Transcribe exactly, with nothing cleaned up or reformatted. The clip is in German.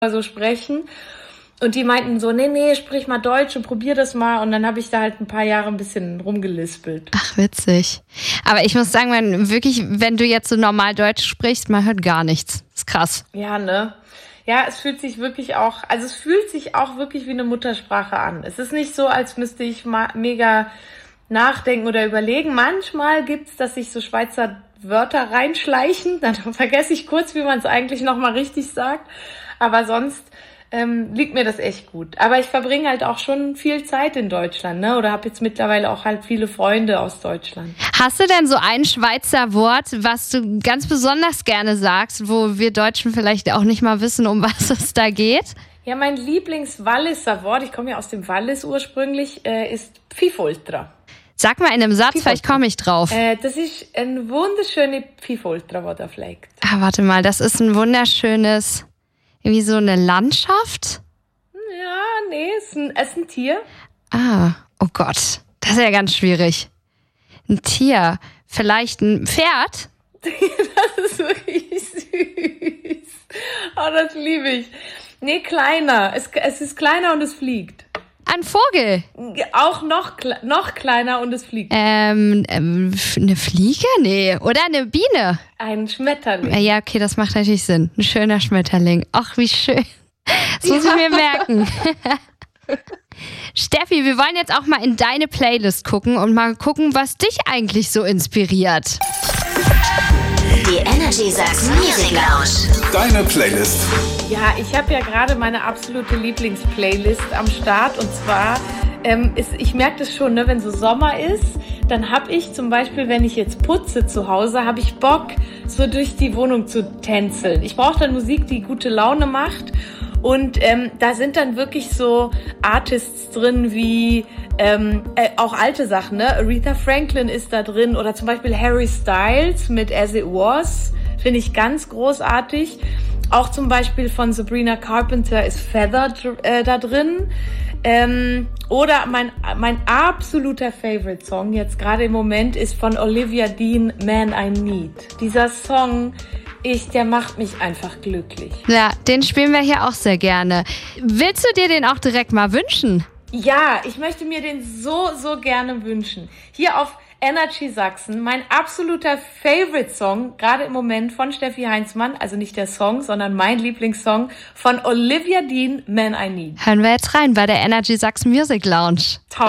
so sprechen. Und die meinten so, nee, nee, sprich mal Deutsch und probier das mal. Und dann habe ich da halt ein paar Jahre ein bisschen rumgelispelt. Ach, witzig. Aber ich muss sagen, wenn, wirklich, wenn du jetzt so normal Deutsch sprichst, man hört gar nichts. Das ist krass. Ja, ne? Ja, es fühlt sich wirklich auch, also es fühlt sich auch wirklich wie eine Muttersprache an. Es ist nicht so, als müsste ich ma- mega nachdenken oder überlegen. Manchmal gibt's, dass sich so Schweizer Wörter reinschleichen. Dann vergesse ich kurz, wie man es eigentlich nochmal richtig sagt. Aber sonst ähm, liegt mir das echt gut. Aber ich verbringe halt auch schon viel Zeit in Deutschland, ne? Oder habe jetzt mittlerweile auch halt viele Freunde aus Deutschland. Hast du denn so ein Schweizer Wort, was du ganz besonders gerne sagst, wo wir Deutschen vielleicht auch nicht mal wissen, um was es da geht? Ja, mein Lieblings-Walliser Wort, ich komme ja aus dem Wallis ursprünglich, äh, ist Pfifoltra. Sag mal in einem Satz, Pfifoltra. Vielleicht komme ich drauf. Äh, das ist ein wunderschönes Pfifoltra, was da fliegt. Ah, warte mal, das ist ein wunderschönes, irgendwie so eine Landschaft? Ja, nee, es ist ein, es ist ein Tier. Ah, oh Gott, das ist ja ganz schwierig. Ein Tier, vielleicht ein Pferd? Das ist wirklich süß. Oh, das liebe ich. Nee, kleiner. Es, es ist kleiner und es fliegt. Ein Vogel? Auch noch, noch kleiner und es fliegt. Ähm, ähm, eine Fliege? Nee. Oder eine Biene? Ein Schmetterling. Ja, okay, das macht natürlich Sinn. Ein schöner Schmetterling. Ach, wie schön. Das muss ja. ich mir merken. Steffi, wir wollen jetzt auch mal in deine Playlist gucken und mal gucken, was dich eigentlich so inspiriert. Die Energy Sachsen Music Lounge. Deine Playlist. Ja, ich habe ja gerade meine absolute Lieblingsplaylist am Start. Und zwar, ähm, ist, ich merke das schon, ne, wenn so Sommer ist, dann habe ich zum Beispiel, wenn ich jetzt putze zu Hause, habe ich Bock, so durch die Wohnung zu tänzeln. Ich brauche dann Musik, die gute Laune macht. Und ähm, da sind dann wirklich so Artists drin wie ähm, äh, auch alte Sachen, ne? Aretha Franklin ist da drin oder zum Beispiel Harry Styles mit As It Was, finde ich ganz großartig. Auch zum Beispiel von Sabrina Carpenter ist Feather äh, da drin. Ähm, oder mein mein absoluter Favorite Song jetzt gerade im Moment ist von Olivia Dean, Man I Need. Dieser Song, ich, der macht mich einfach glücklich. Ja, den spielen wir hier auch sehr gerne. Willst du dir den auch direkt mal wünschen? Ja, ich möchte mir den so, so gerne wünschen. Hier auf Energy Sachsen, mein absoluter Favorite-Song, gerade im Moment von Steffi Heinzmann, also nicht der Song, sondern mein Lieblingssong von Olivia Dean, Man I Need. Hören wir jetzt rein bei der Energy Sachsen Music Lounge. Toll.